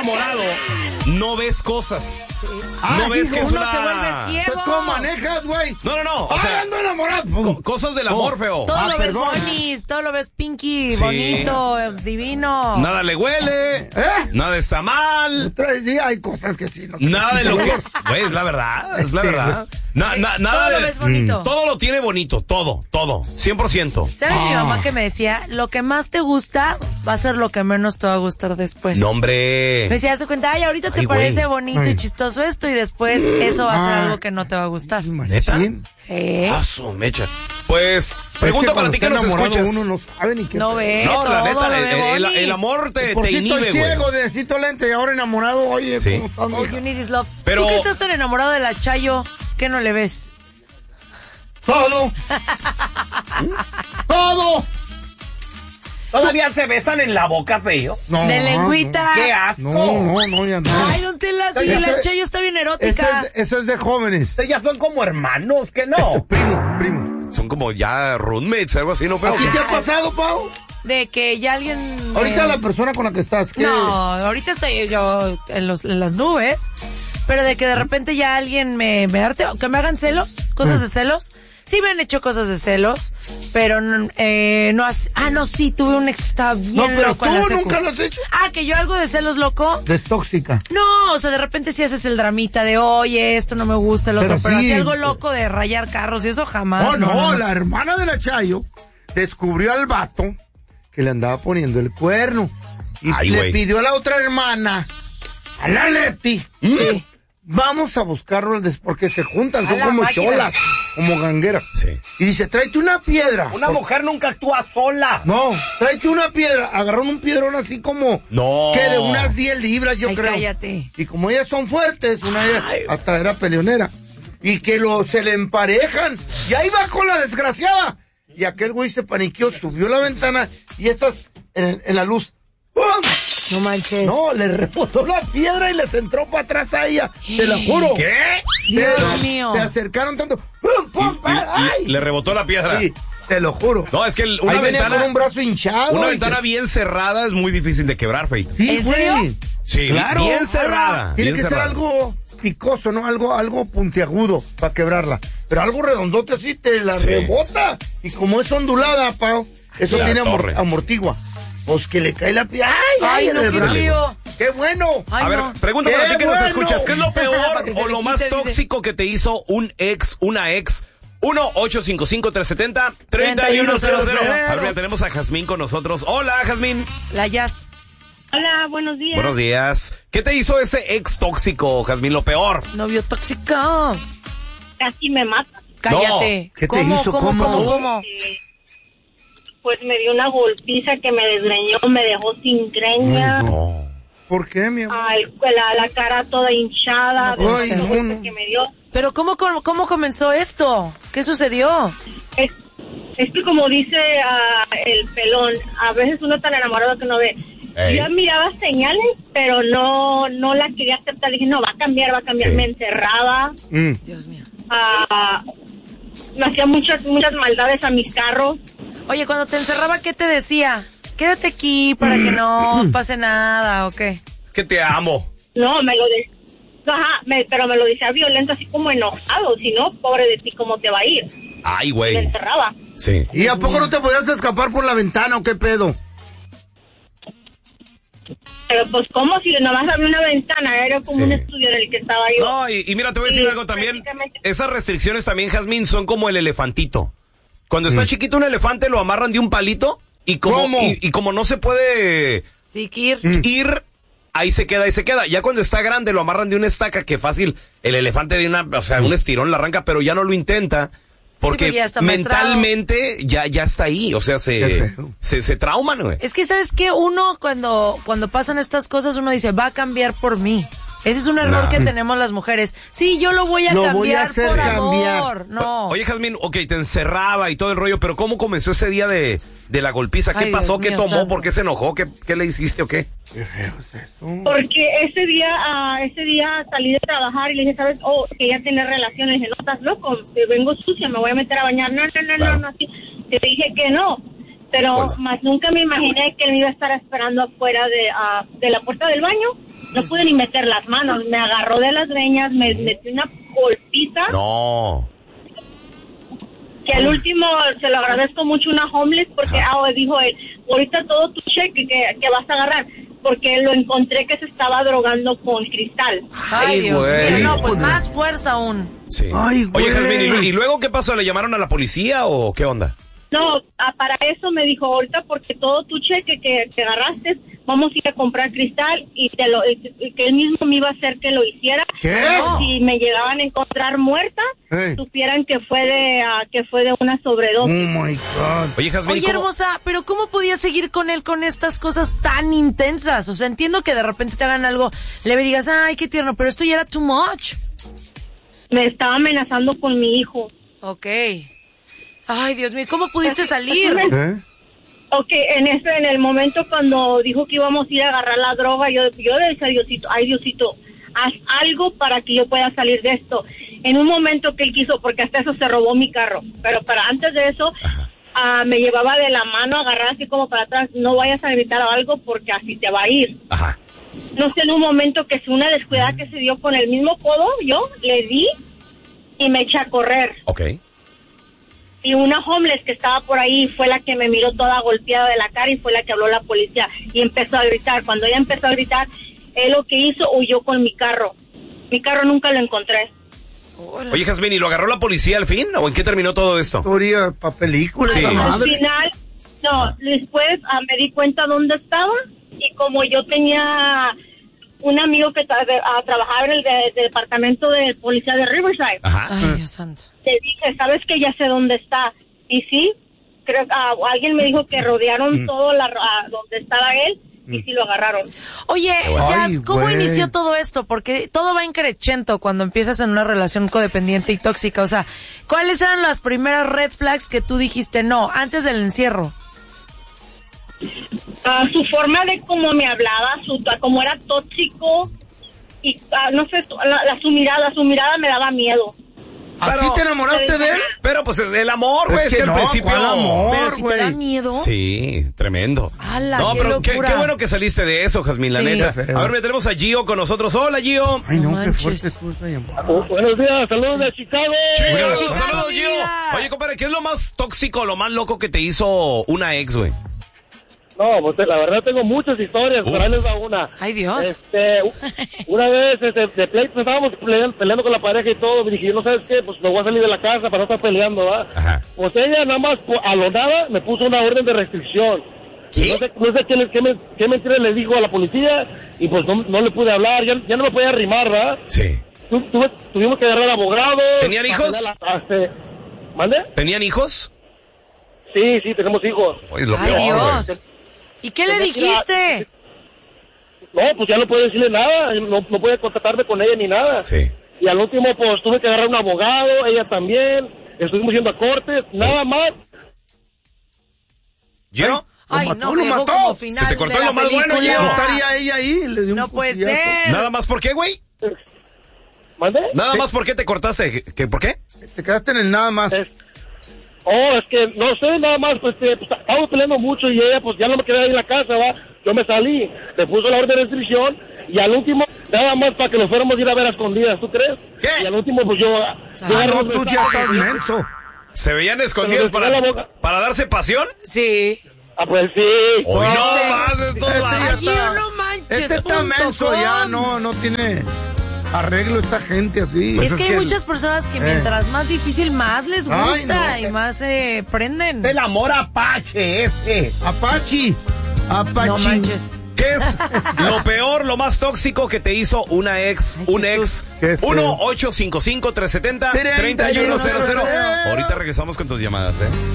enamorado, no ves cosas. Sí. No ves que es uno una... se vuelve ciego. Pues, ¿cómo manejas, güey? No. O sea, ando enamorado. cosas del amor, feo. Todo lo ves perdón. bonis, todo lo ves pinky, Sí. bonito, divino. Nada le huele, nada está mal. Otro día hay cosas que sí. No Nada de lo que... Güey, es la verdad, es la verdad. Nada Todo lo de... ves bonito. Todo lo tiene bonito, todo, 100%. ¿Sabes mi mamá que me decía? Lo que más te gusta va a ser lo que menos te va a gustar después. No, hombre. Me decía, haz de cuenta, ay, ahorita te Ay, parece güey. bonito y chistoso esto y después eso va a ser algo que no te va a gustar. ¿Neta? ¿Eh? Su mecha. Pues, pregunta para ti que nos escuchas. Uno no sabe ni qué. No ve, No, la todo neta, lo ve bonis. el amor te Por si inhibe, estoy güey. ciego, necesito lente y ahora enamorado. Oye, Sí. ¿cómo estás, All mija? you need is love. Pero- ¿Tú que estás tan enamorado de la Chayo? ¿Qué no le ves? Todo. Todo. ¿Todavía se besan en la boca, feo? No, De lengüita. ¡Qué asco! No, ya no. Ay, no te la sí, Ese- la Chayo está bien erótica. Eso es de jóvenes. Ustedes ya son como hermanos, ¿que Eso, no? primos. Son como ya roommates, algo así, ¿no, feo? ¿A ti te ha pasado, Pau? De que ya alguien... Ahorita la persona con la que estás, ¿qué? No, ahorita estoy yo en las nubes, pero de que de repente ya alguien me arte, que me hagan celos, cosas de celos. Sí me han hecho cosas de celos, pero no sí, tuve un ex que estaba bien No, pero loco en la tú secu. nunca lo has hecho. Que yo algo de celos, loco. Es tóxica. No, o sea, de repente sí haces el dramita de, oye, esto no me gusta, el otro, pero sí. así algo loco de rayar carros y eso jamás. No, la hermana de la Chayo descubrió al vato que le andaba poniendo el cuerno. Y Ay, le güey. pidió a la otra hermana, a la Leti, Sí. vamos a buscarlo porque se juntan, A son la como máquina. cholas, como gangueras. Sí. Y dice, tráete una piedra. Una mujer nunca actúa sola. No, tráete una piedra. Agarraron un piedrón así como... No. Que de unas 10 libras, yo Ay, creo. cállate. Y como ellas son fuertes, una de ellas hasta era peleonera. Y que se le emparejan. Y ahí va con la desgraciada. Y aquel güey se paniqueó, subió la ventana y estas en la luz. ¡Pum! No manches. No, le rebotó la piedra y les entró para atrás a ella. Te lo juro. ¿Qué? Dios Pero mío. se acercaron tanto. ¡Pum, pum! ¡Ay! Le rebotó la piedra. Sí, te lo juro. No, es que una Ahí venía ventana... con un brazo hinchado. Una y ventana que- bien cerrada es muy difícil de quebrar, Feito. Sí, ¿En güey. serio? Sí, Claro. bien cerrada. Tiene bien que cerrada. ser algo picoso, ¿no? Algo puntiagudo para quebrarla. Pero algo redondote así te la Sí. rebota. Y como es ondulada, Pau, eso La tiene torre. amortigua. Pues que le cae la piedra. Ay, en no, el qué brazo. lío. ¡Qué bueno! Ay, A ver, no. pregunta ¡Qué para ti que nos bueno! escuchas. ¿Qué es lo Para peor que se o le lo más quite, dice. tóxico que te hizo un ex, una ex? 1-855-370-3100. A ver, mira, tenemos a Jazmín con nosotros. Hola, Jazmín. La Jazz. Hola, buenos días. Buenos días. ¿Qué te hizo ese ex tóxico, Jazmín? Lo peor. Novio tóxico. Casi me mata. Cállate. ¿qué te ¿Cómo, hizo? cómo, ¿Cómo? cómo? Pues me dio una golpiza que me desgreñó, me dejó sin greña. No. ¿Por qué, mi amor? La cara toda hinchada. No, de ay, la no, golpe no. que me dio. Pero ¿cómo comenzó esto? ¿Qué sucedió? Es que como dice el pelón, a veces uno está enamorado que no ve. Ey. Yo miraba señales, pero no la quería aceptar. Dije, no, va a cambiar. Sí. Me encerraba. Dios mío. Me hacía muchas maldades a mis carros. Oye, cuando te encerraba, ¿qué te decía? Quédate aquí para que no pase nada, ¿o qué? Es que te amo. No, pero me lo decía violento, así como enojado. Si no, pobre de ti, ¿cómo te va a ir? Ay, Me güey. encerraba. Sí. ¿Y a poco no te podías escapar por la ventana o qué pedo? Pero pues, ¿cómo? Si nomás había una ventana, era como Sí. un estudio en el que estaba yo. No, y mira, te voy a decir Sí, algo también. prácticamente. Esas restricciones también, Jazmín, son como el elefantito. Cuando está chiquito un elefante lo amarran de un palito y como, ¿Cómo? y como no se puede Sí, Kir. ir, ahí se queda, ahí se queda. Ya cuando está grande lo amarran de una estaca que fácil, el elefante de un estirón la arranca, pero ya no lo intenta. Porque porque ya está maestrado. mentalmente ya está ahí, o sea, Qué feo. se trauman, güey. Es que, ¿sabes qué? Uno, cuando pasan estas cosas, uno dice, va a cambiar por mí. Ese es un error Nah. que tenemos las mujeres. Sí, yo lo voy a Lo voy a cambiar hacer por cambiar. amor. No. Oye, Jazmín, ok, te encerraba y todo el rollo, pero ¿cómo comenzó ese día de la golpiza? ¿Qué Ay, pasó? Dios ¿Qué mío tomó? santo. ¿Por qué se enojó? ¿Qué le hiciste o qué? Qué feo es eso. Porque ese día salí de trabajar y le dije, ¿sabes? Que ya tiene relaciones. Le dije, no, estás loco, vengo sucia, me voy a meter a bañar. No, Claro. así. Te dije que no. Pero Híjole. más nunca me imaginé que él me iba a estar esperando afuera de la puerta del baño. No pude ni meter las manos. Me agarró de las greñas, me metió una golpiza. No. Que al último se lo agradezco mucho una homeless porque dijo él, ahorita todo tu cheque que vas a agarrar. Porque lo encontré que se estaba drogando con cristal. Ay, Dios güey. mío. No, pues más fuerza aún. Sí. Ay, güey. Oye, Jazmín, ¿y luego qué pasó? ¿Le llamaron a la policía o qué onda? No, para eso me dijo ahorita porque todo tu cheque que agarraste, vamos a ir a comprar cristal y que él mismo me iba a hacer que lo hiciera. ¿Qué? Si me llegaban a encontrar muerta, supieran que fue de una sobredosis. Oh my God. Oye, Jazmín, Oye, hermosa, pero ¿cómo podías seguir con él con estas cosas tan intensas? O sea, entiendo que de repente te hagan algo leve y digas, ay, qué tierno, pero esto ya era too much. Me estaba amenazando con mi hijo. Ok. Ay, Dios mío, ¿cómo pudiste salir? Ok, en el momento cuando dijo que íbamos a ir a agarrar la droga, yo le decía a Diosito, ay Diosito, haz algo para que yo pueda salir de esto. En un momento que él quiso, porque hasta eso se robó mi carro, pero para antes de eso, me llevaba de la mano, agarrada así como para atrás, no vayas a gritar o algo porque así te va a ir. Ajá. No sé, en un momento que es una descuidada que se dio con el mismo codo, yo le di y me eché a correr. Ok. Y una homeless que estaba por ahí fue la que me miró toda golpeada de la cara y fue la que habló la policía y empezó a gritar. Cuando ella empezó a gritar, él lo que hizo, huyó con mi carro. Mi carro nunca lo encontré. Oye, Jazmín, ¿y lo agarró la policía al fin? ¿O en qué terminó todo esto? Historia para películas, Sí. esa Al madre. final, no, después me di cuenta dónde estaba y como yo tenía un amigo que trabajaba en el departamento de policía de Riverside, Ajá. Ay, Dios santo. le dije, ¿sabes que ya sé dónde está? Y sí, creo que alguien me dijo que rodearon todo donde estaba él y sí lo agarraron. Oye, bueno. Jazz, Ay, ¿cómo güey. inició todo esto? Porque todo va increchento cuando empiezas en una relación codependiente y tóxica. O sea, ¿cuáles eran las primeras red flags que tú dijiste no antes del encierro? Su forma de cómo me hablaba, cómo era tóxico y no sé, su mirada me daba miedo. ¿Así Pero- te enamoraste de él? Pero pues el amor, güey, Es es que que al no, principio... ¿cuál amor? Pero si te da güey. miedo. Sí, tremendo. ¡Hala, No, qué pero locura! qué bueno que saliste de eso, Jazmín, la Sí. neta. Qué feo. A ver, tenemos a Gio con nosotros. Hola, Gio. Ay, no, No qué manches. fuerte estuvo esa llamada. Buenos días, saludos de Chicago. Chingado, Chicago, saludos, mi Gio. vida. Oye, compadre, ¿qué es lo más tóxico, lo más loco que te hizo una ex, güey? No, pues la verdad tengo muchas historias, Uf. pero ahí les va una. Ay, Dios. Una vez de pleito estábamos peleando con la pareja y todo, y dije, no sabes qué, pues me voy a salir de la casa para no estar peleando, ¿va? Ajá. Pues ella nada más a lo nada me puso una orden de restricción. ¿Qué? No sé qué mentira le dijo a la policía y pues no le pude hablar, ya no me podía arrimar, ¿verdad? Sí. Tuvimos que agarrar abogados. ¿Tenían hijos? ¿Mande? ¿Tenían hijos? Sí, tenemos hijos. Oye, lo Ay, peor, Dios. güey. ¿Y qué le dijiste? No, pues ya no puedo decirle nada, no puede contactarme con ella ni nada. Sí. Y al último, pues tuve que agarrar un abogado, ella también, estuvimos yendo a cortes, nada más. ¿Gio? Ay, mató, no, lo me dejó mató. como final Se te cortó de la lo más bueno, película. Gio. ¿No estaría ella ahí? Le dio un No puede cuchillazo. ser. ¿Nada más por qué, güey? ¿Mande? ¿Nada más por qué te cortaste? ¿Por qué? Te quedaste en el nada más. Es que no sé, nada más, pues estábamos peleando mucho y ella, pues ya no me quedé ahí en la casa, ¿va? Yo me salí, me puso la orden de restricción y al último, nada más para que nos fuéramos a ir a ver a escondidas, ¿tú crees? ¿Qué? Y al último, pues yo Ah, agarré no, los tú ya mensajes, estás y- menso. ¿Se veían escondidos Pero le pegó la boca. para darse pasión? Sí. Ah, pues sí. Hoy no Este- más de estos este vatos. ya Ay, Gio, no manches. Este está menso, ya no tiene arreglo esta gente así. Pues Es que hay muchas personas que mientras más difícil, más les gusta Ay, no. y más se prenden. El amor apache ese. Apache. Apache. No manches. ¿Qué es lo peor, lo más tóxico que te hizo una ex, Ay, un Jesús. ex? Qué feo. 1-855-370-3100. Ahorita regresamos con tus llamadas, ¿eh?